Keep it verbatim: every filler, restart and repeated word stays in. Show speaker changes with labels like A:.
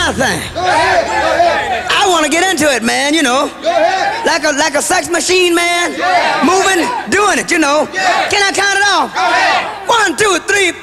A: my thing. I want to get into it, man, you know. Like a like a sex machine, man. Moving, doing it, you know. Can I count it off? One, two, three, four.